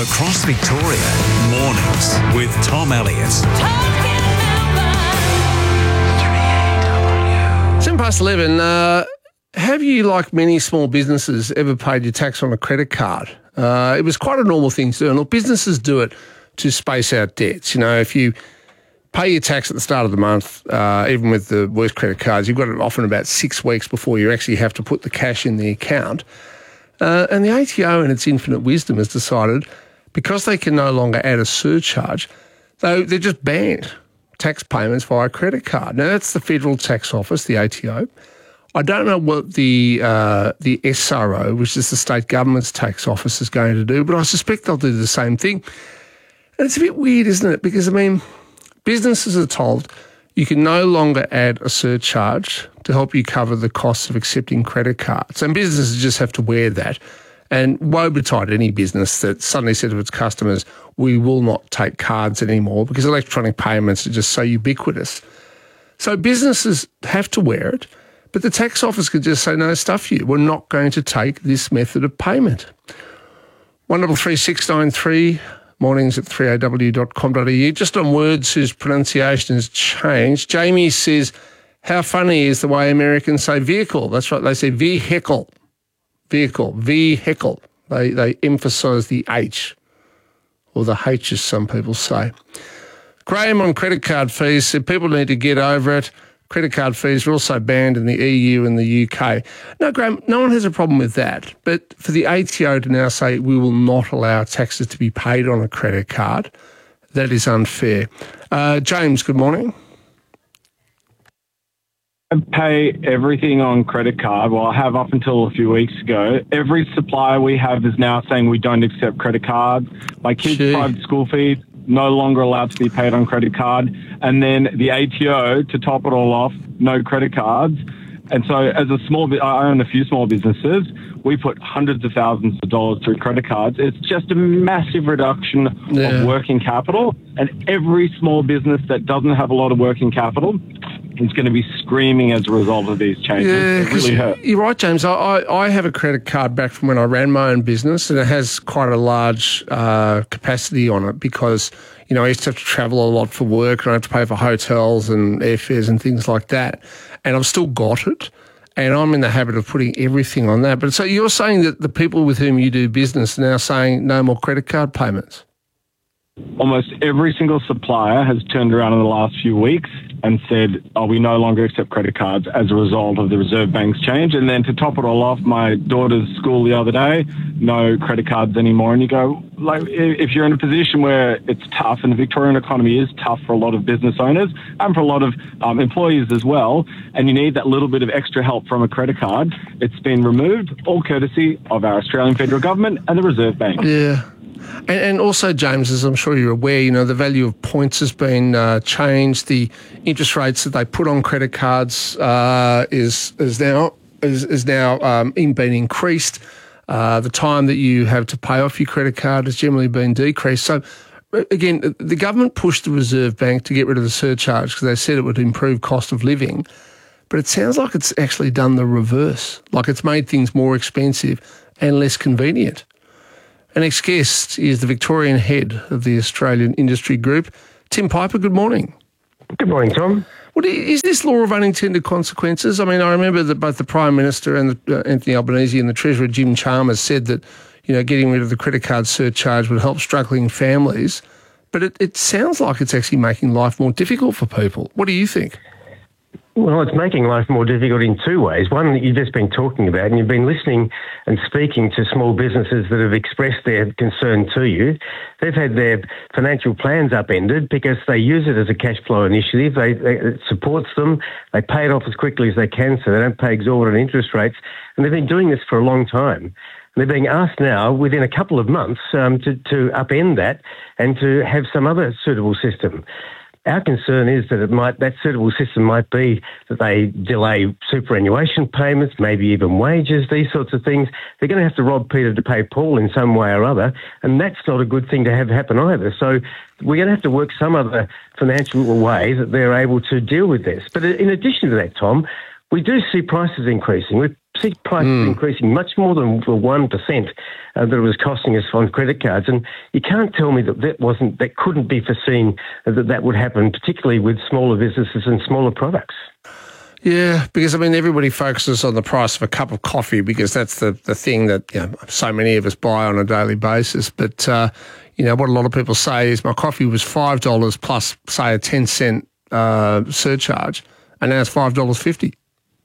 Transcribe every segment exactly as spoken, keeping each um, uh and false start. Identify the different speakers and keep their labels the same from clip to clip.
Speaker 1: Across Victoria, mornings with Tom Elliott.
Speaker 2: Seven past eleven. Uh, have you, like many small businesses, ever paid your tax on a credit card? Uh, it was quite a normal thing to do. And look, businesses do it to space out debts. You know, if you pay your tax at the start of the month, uh, even with the worst credit cards, you've got it often about six weeks before you actually have to put the cash in the account. Uh, and the A T O, in its infinite wisdom, has decided, because they can no longer add a surcharge, they, they're just banned tax payments via credit card. Now, that's the Federal Tax Office, the A T O. I don't know what the uh, the S R O, which is the state government's tax office, is going to do, but I suspect they'll do the same thing. And it's a bit weird, isn't it? Because, I mean, businesses are told you can no longer add a surcharge to help you cover the costs of accepting credit cards. And businesses just have to wear that. And woe betide any business that suddenly said to its customers, we will not take cards anymore because electronic payments are just so ubiquitous. So businesses have to wear it, but the tax office could just say, no, stuff you. We're not going to take this method of payment. one double three six nine three, mornings at three a w dot com dot a u. Just on words whose pronunciation has changed, Jamie says, how funny is the way Americans say vehicle? That's right, they say vehicle. Vehicle, vehicle. They they emphasise the H, or the H as some people say. Graham on credit card fees said people need to get over it. Credit card fees are also banned in the E U and the U K. No, Graham, no one has a problem with that. But for the A T O to now say we will not allow taxes to be paid on a credit card, that is unfair. Uh, James, good morning.
Speaker 3: I pay everything on credit card. Well, I have up until a few weeks ago. Every supplier we have is now saying we don't accept credit cards. My kids'
Speaker 2: Gee.
Speaker 3: private school fees no longer allowed to be paid on credit card. And then the A T O, to top it all off, no credit cards. And so as a small bit, I own a few small businesses. We put hundreds of thousands of dollars through credit cards. It's just a massive reduction
Speaker 2: Yeah.
Speaker 3: of working capital. And every small business that doesn't have a lot of working capital is going to be screaming as a result of these changes.
Speaker 2: Yeah,
Speaker 3: it really hurts.
Speaker 2: You're right, James. I, I, I have a credit card back from when I ran my own business, and it has quite a large uh, capacity on it because, you know, I used to have to travel a lot for work and I have to pay for hotels and airfares and things like that. And I've still got it, and I'm in the habit of putting everything on that. But so you're saying that the people with whom you do business are now saying no more credit card payments?
Speaker 3: Almost every single supplier has turned around in the last few weeks and said, oh, we no longer accept credit cards as a result of the Reserve Bank's change. And then to top it all off, my daughter's school the other day, no credit cards anymore. And you go, like, if you're in a position where it's tough, and the Victorian economy is tough for a lot of business owners and for a lot of um, employees as well, and you need that little bit of extra help from a credit card, it's been removed, all courtesy of our Australian federal government and the Reserve Bank.
Speaker 2: Yeah. And, and also, James, as I'm sure you're aware, you know, the value of points has been uh, changed. The interest rates that they put on credit cards uh, is is now is, is now um, in, been increased. Uh, the time that you have to pay off your credit card has generally been decreased. So, again, the government pushed the Reserve Bank to get rid of the surcharge because they said it would improve cost of living. But it sounds like it's actually done the reverse, like it's made things more expensive and less convenient. Our next guest is the Victorian head of the Australian Industry Group, Tim Piper. Good morning.
Speaker 4: Good morning, Tom.
Speaker 2: Well, is this law of unintended consequences? I mean, I remember that both the Prime Minister and the, uh, Anthony Albanese and the Treasurer Jim Chalmers said that, you know, getting rid of the credit card surcharge would help struggling families. But it, it sounds like it's actually making life more difficult for people. What do you think?
Speaker 4: Well, it's making life more difficult in two ways. One that you've just been talking about, and you've been listening and speaking to small businesses that have expressed their concern to you. They've had their financial plans upended because they use it as a cash flow initiative. They, they, it supports them. They pay it off as quickly as they can so they don't pay exorbitant interest rates. And they've been doing this for a long time. And they're being asked now, within a couple of months, um, to, to upend that and to have some other suitable system. Our concern is that it might that suitable system might be that they delay superannuation payments, maybe even wages, these sorts of things. They're going to have to rob Peter to pay Paul in some way or other, and that's not a good thing to have happen either. So we're going to have to work some other financial way that they're able to deal with this. But in addition to that, Tom, we do see prices increasing. We see prices mm. increasing much more than the one percent uh, that it was costing us on credit cards. And you can't tell me that that wasn't, that couldn't be foreseen, uh, that that would happen, particularly with smaller businesses and smaller products.
Speaker 2: Yeah, because, I mean, everybody focuses on the price of a cup of coffee because that's the, the thing that, you know, so many of us buy on a daily basis. But, uh, you know, what a lot of people say is my coffee was five dollars plus, say, a ten cent uh, surcharge, and now it's five dollars fifty.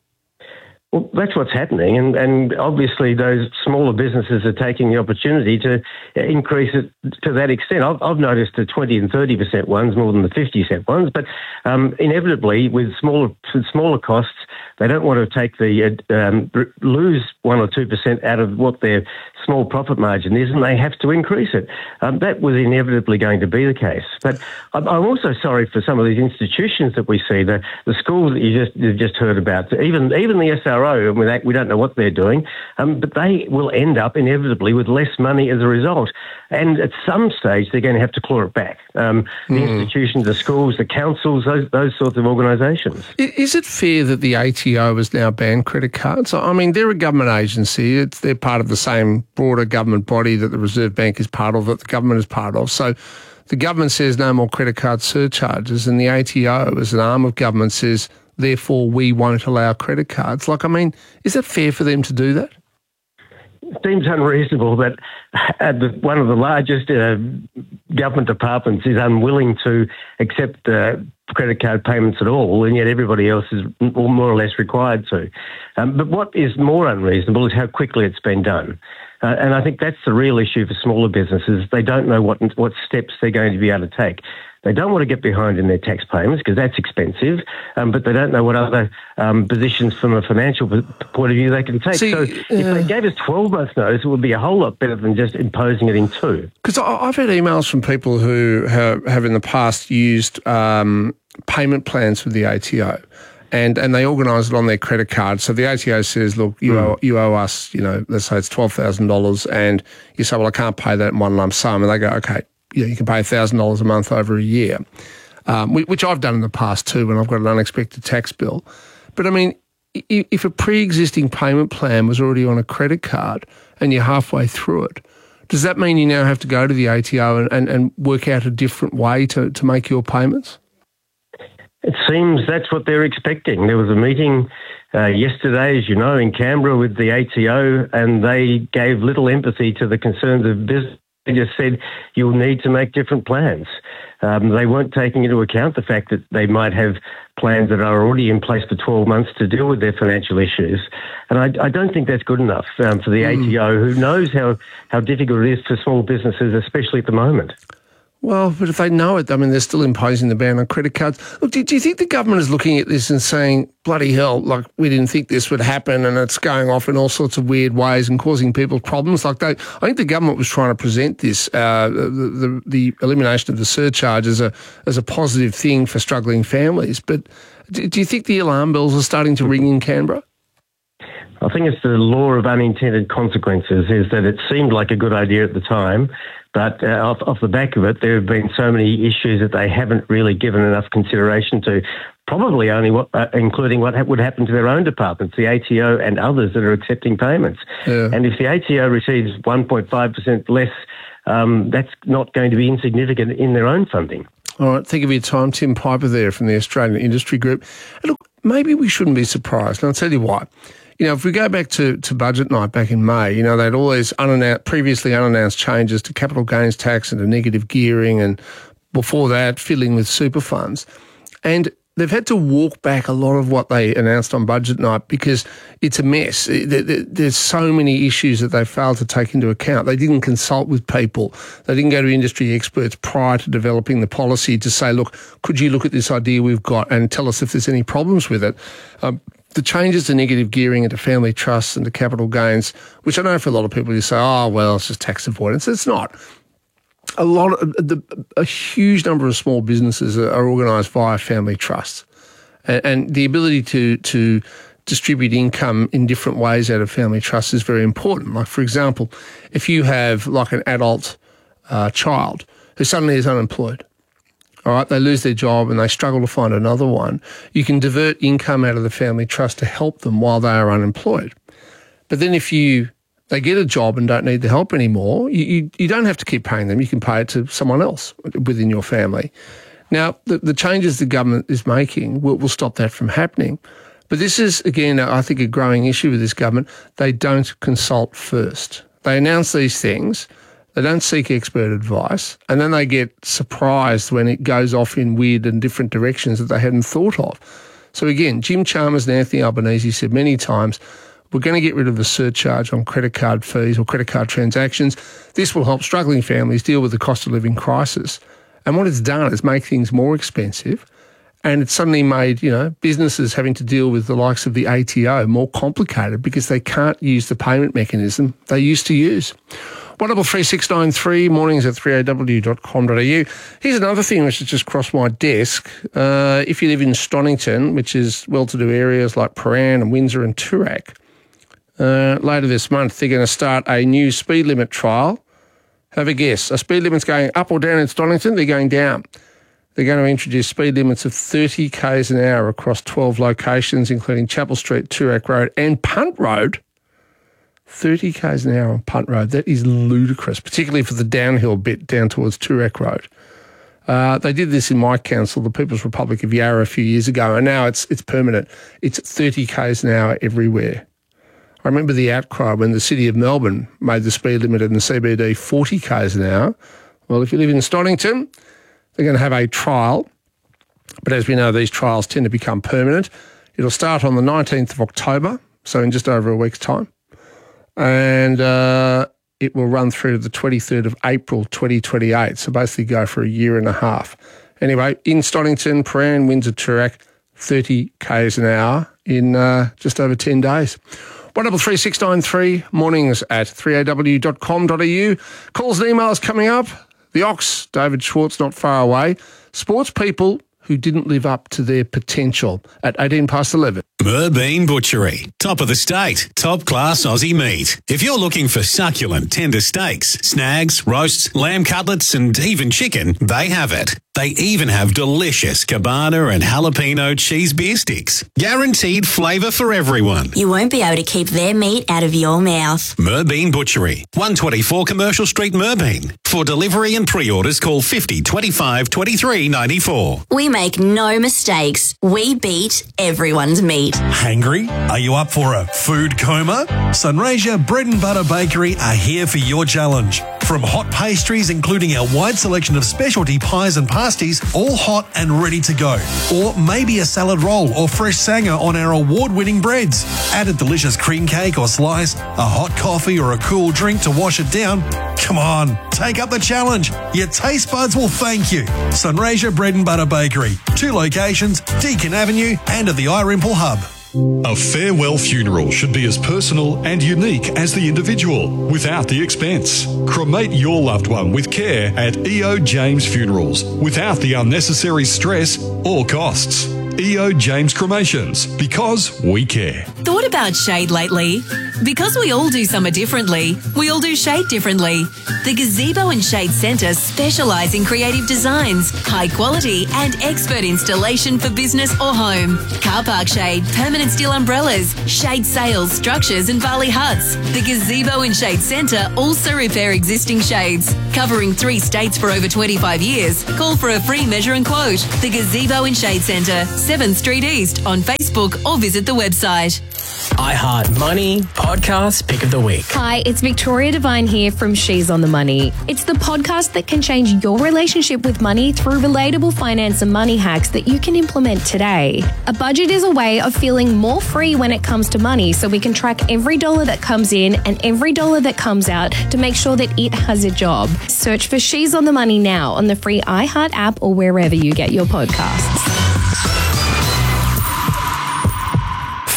Speaker 4: Well, that's what's happening, and, and obviously those smaller businesses are taking the opportunity to increase it to that extent. I've, I've noticed the twenty and thirty percent ones more than the fifty cent ones, but um, inevitably with smaller smaller costs, they don't want to take the um, lose one or two percent out of what their small profit margin is, and they have to increase it. Um, that was inevitably going to be the case. But I'm, I'm also sorry for some of these institutions that we see, the the schools that you just you've just heard about, even even the S R O. I mean, we don't know what they're doing, um, but they will end up inevitably with less money as a result. And at some stage, they're going to have to claw it back. Um, the mm. institutions, the schools, the councils, those those sorts of organisations.
Speaker 2: Is it fair that the A T O has now banned credit cards? I mean, they're a government agency. It's, they're part of the same broader government body that the Reserve Bank is part of, that the government is part of. So the government says no more credit card surcharges, and the A T O, as an arm of government, says, therefore, we won't allow credit cards. Like, I mean, is it fair for them to do that?
Speaker 4: It seems unreasonable that uh, the, one of the largest uh, government departments is unwilling to accept uh, credit card payments at all, and yet everybody else is more or less required to. Um, but what is more unreasonable is how quickly it's been done. Uh, and I think that's the real issue for smaller businesses. They don't know what what steps they're going to be able to take. They don't want to get behind in their tax payments because that's expensive, um, but they don't know what other um, positions from a financial point of view they can take. See, so if uh, they gave us twelve months notice, it would be a whole lot better than just imposing it in two.
Speaker 2: Because I've had emails from people who have, have in the past used um, payment plans with the A T O. And and they organise it on their credit card. So the A T O says, look, you, mm. owe, you owe us, you know, let's say it's twelve thousand dollars, and you say, well, I can't pay that in one lump sum. And they go, okay, you know, you can pay one thousand dollars a month over a year, um, which I've done in the past too when I've got an unexpected tax bill. But, I mean, if a pre-existing payment plan was already on a credit card and you're halfway through it, does that mean you now have to go to the A T O and, and, and work out a different way to, to make your payments?
Speaker 4: It seems that's what they're expecting. There was a meeting uh, yesterday, as you know, in Canberra with the A T O, and they gave little empathy to the concerns of business. They just said, you'll need to make different plans. Um, they weren't taking into account the fact that they might have plans that are already in place for twelve months to deal with their financial issues. And I, I don't think that's good enough um, for the mm. A T O, who knows how, how difficult it is for small businesses, especially at the moment.
Speaker 2: Well, but if they know it, I mean, they're still imposing the ban on credit cards. Look, do, do you think the government is looking at this and saying, bloody hell, like, we didn't think this would happen, and it's going off in all sorts of weird ways and causing people problems? Like, they, I think the government was trying to present this, uh, the, the, the elimination of the surcharge as a, as a positive thing for struggling families. But do, do you think the alarm bells are starting to ring in Canberra?
Speaker 4: I think it's the law of unintended consequences, is that it seemed like a good idea at the time, but uh, off, off the back of it, there have been so many issues that they haven't really given enough consideration to, probably only what, uh, including what ha- would happen to their own departments, the A T O and others that are accepting payments. Yeah. And if the A T O receives one point five percent less, um, that's not going to be insignificant in their own funding.
Speaker 2: All right, thank you for your time. Tim Piper there from the Australian Industry Group. And look, maybe we shouldn't be surprised, and I'll tell you why. You know, if we go back to, to budget night back in May, you know, they'd always unannounced, previously unannounced changes to capital gains tax and to negative gearing, and before that, fiddling with super funds. And they've had to walk back a lot of what they announced on budget night because it's a mess. There's so many issues that they failed to take into account. They didn't consult with people. They didn't go to industry experts prior to developing the policy to say, look, could you look at this idea we've got and tell us if there's any problems with it? Um, The changes to negative gearing and to family trusts and to capital gains, which I know for a lot of people you say, oh, well, it's just tax avoidance. It's not. A lot of the, a huge number of small businesses are, are organised via family trusts, and, and the ability to to distribute income in different ways out of family trusts is very important. Like, for example, if you have like an adult uh, child who suddenly is unemployed, all right, they lose their job and they struggle to find another one, you can divert income out of the family trust to help them while they are unemployed. But then if you they get a job and don't need the help anymore, you, you, you don't have to keep paying them. You can pay it to someone else within your family. Now, the, the changes the government is making will, will stop that from happening. But this is, again, I think, a growing issue with this government. They don't consult first. They announce these things, they don't seek expert advice, and then they get surprised when it goes off in weird and different directions that they hadn't thought of. So again, Jim Chalmers and Anthony Albanese said many times, we're going to get rid of the surcharge on credit card fees or credit card transactions. This will help struggling families deal with the cost of living crisis. And what it's done is make things more expensive, and it's suddenly made, you know, businesses having to deal with the likes of the A T O more complicated because they can't use the payment mechanism they used to use. one double three six nine three, mornings at three a w dot com dot a u. Here's another thing which has just crossed my desk. Uh, if you live in Stonington, which is well-to-do areas like Prahran and Windsor and Toorak, Uh, later this month, they're going to start a new speed limit trial. Have a guess. Are speed limits going up or down in Stonington? They're going down. They're going to introduce speed limits of thirty kays an hour across twelve locations, including Chapel Street, Toorak Road and Punt Road. thirty kays an hour on Punt Road. That is ludicrous, particularly for the downhill bit down towards Toorak Road. Uh, they did this in my council, the People's Republic of Yarra, a few years ago, and now it's it's permanent. It's thirty kays an hour everywhere. I remember the outcry when the City of Melbourne made the speed limit in the C B D forty kays an hour. Well, if you live in Stonington, they're going to have a trial. But as we know, these trials tend to become permanent. It'll start on the nineteenth of October, so in just over a week's time. And uh, it will run through to the twenty-third of April twenty twenty-eight, so basically go for a year and a half. Anyway, in Stonington, Prahran, Windsor, Toorak, thirty kays an hour in uh, just over ten days. one double three six nine three, mornings at three a w dot com dot a u. Calls and emails coming up. The Ox, David Schwartz, not far away. Sports people who didn't live up to their potential at eighteen past eleven.
Speaker 1: Merbein Butchery. Top of the state. Top class Aussie meat. If you're looking for succulent, tender steaks, snags, roasts, lamb cutlets and even chicken, they have it. They even have delicious cabana and jalapeno cheese beer sticks. Guaranteed flavour for everyone.
Speaker 5: You won't be able to keep their meat out of your mouth.
Speaker 1: Merbein Butchery. one twenty-four Commercial Street, Merbein. For delivery and pre-orders, call fifty twenty-five twenty-three ninety-four.
Speaker 5: We make no mistakes. We beat everyone's meat.
Speaker 6: Hangry? Are you up for a food coma? Sunraysia Bread and Butter Bakery are here for your challenge. From hot pastries, including our wide selection of specialty pies and pasties, all hot and ready to go. Or maybe a salad roll or fresh sanger on our award-winning breads. Add a delicious cream cake or slice, a hot coffee or a cool drink to wash it down. Come on, take up the challenge. Your taste buds will thank you. Sunraysia Bread and Butter Bakery. Two locations, Deakin Avenue and at the Irimple Hub.
Speaker 7: A farewell funeral should be as personal and unique as the individual, without the expense. Cremate your loved one with care at E O James Funerals, without the unnecessary stress or costs. E O James Cremations, because we care.
Speaker 8: Thought about shade lately? Because we all do summer differently, we all do shade differently. The Gazebo and Shade Centre specialise in creative designs, high quality and expert installation for business or home. Car park shade, permanent steel umbrellas, shade sails, structures and Varley huts. The Gazebo and Shade Centre also repair existing shades. Covering three states for over twenty-five years. Call for a free measure and quote. The Gazebo and Shade Centre, seventh Street East on Facebook or visit the website.
Speaker 9: iHeart Money Podcast Pick of the Week.
Speaker 10: Hi, it's Victoria Devine here from She's on the Money. It's the podcast that can change your relationship with money through relatable finance and money hacks that you can implement today. A budget is a way of feeling more free when it comes to money, so we can track every dollar that comes in and every dollar that comes out to make sure that it has a job. Search for She's on the Money now on the free iHeart app or wherever you get your podcasts.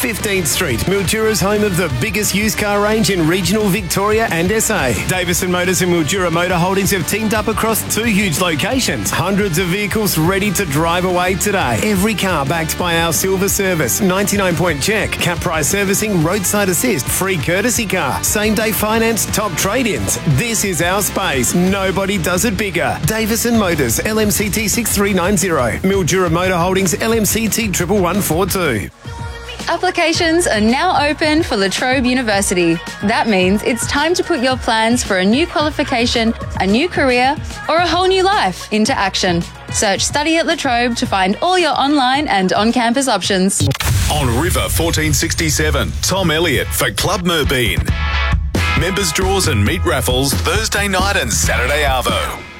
Speaker 11: fifteenth Street, Mildura's home of the biggest used car range in regional Victoria and S A. Davison Motors and Mildura Motor Holdings have teamed up across two huge locations. Hundreds of vehicles ready to drive away today. Every car backed by our silver service, ninety-nine point check, cap price servicing, roadside assist, free courtesy car, same day finance, top trade-ins. This is our space. Nobody does it bigger. Davison Motors, L M C T six three nine zero. Mildura Motor Holdings, L M C T one one four two.
Speaker 12: Applications are now open for La Trobe University. That means it's time to put your plans for a new qualification, a new career, or a whole new life into action. Search Study at La Trobe to find all your online and on-campus options.
Speaker 13: On River fourteen sixty-seven, Tom Elliott for Club Merbeen. Members draws and meat raffles Thursday night and Saturday arvo.